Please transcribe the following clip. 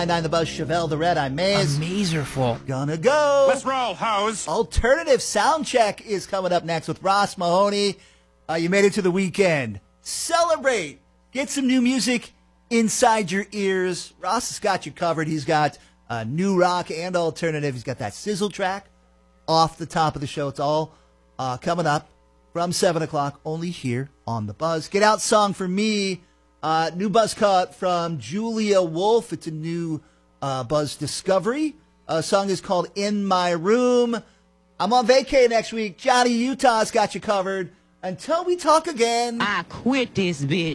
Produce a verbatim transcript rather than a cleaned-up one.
Nine the Buzz, Chevelle the Red. I'm Maze. Amazerful. Gonna go. Let's roll, hoes. Alternative Soundcheck is coming up next with Ross Mahoney. Uh, you made it to the weekend. Celebrate. Get some new music inside your ears. Ross has got you covered. He's got uh, new rock and alternative. He's got that sizzle track off the top of the show. It's all uh, coming up from seven o'clock, only here on The Buzz. Get Out song for me. Uh, new Buzz cut from Julia Wolf. It's a new uh, Buzz discovery. Uh, song is called In My Room. I'm on vacay next week. Johnny Utah's got you covered. Until we talk again. I quit this bitch.